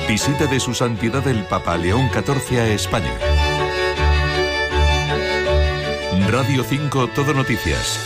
Visita de Su Santidad el Papa León XIV a España. Radio 5 Todo Noticias.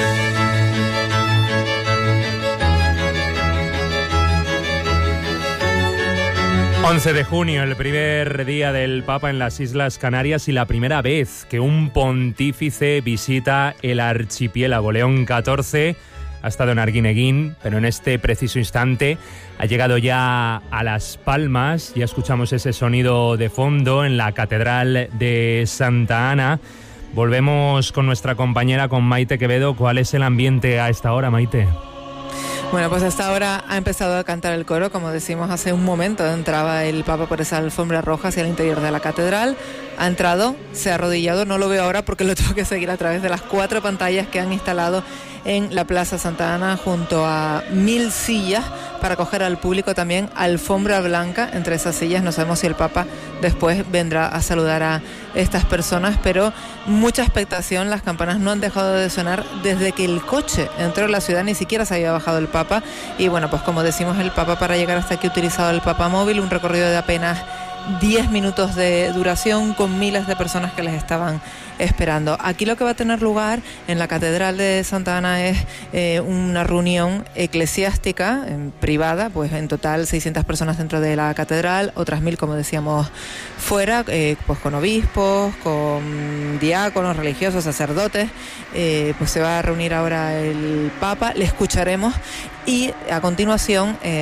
...11 de junio, el primer día del Papa en las Islas Canarias y la primera vez que un pontífice visita el archipiélago. León XIV ha estado en Arguineguín, pero en este preciso instante ha llegado ya a Las Palmas. Ya escuchamos ese sonido de fondo en la Catedral de Santa Ana. Volvemos con nuestra compañera, con Maite Quevedo. ¿Cuál es el ambiente a esta hora, Maite? Bueno, pues hasta ahora ha empezado a cantar el coro, como decimos hace un momento, entraba el Papa por esa alfombra roja hacia el interior de la catedral, ha entrado, se ha arrodillado, no lo veo ahora porque lo tengo que seguir a través de las 4 pantallas que han instalado en la Plaza Santa Ana junto a 1000 sillas para acoger al público, también alfombra blanca entre esas sillas. No sabemos si el Papa después vendrá a saludar a estas personas, pero mucha expectación. Las campanas no han dejado de sonar desde que el coche entró en la ciudad, ni siquiera se había bajado el Papa. Y bueno, pues como decimos, el Papa para llegar hasta aquí ha utilizado el Papa Móvil, un recorrido de apenas 10 minutos de duración con miles de personas que les estaban esperando. Aquí lo que va a tener lugar en la Catedral de Santa Ana es una reunión eclesiástica privada, pues en total 600 personas dentro de la catedral, otras 1000, como decíamos, fuera, pues con obispos, con diáconos, religiosos, sacerdotes. Pues se va a reunir ahora el Papa, le escucharemos y a continuación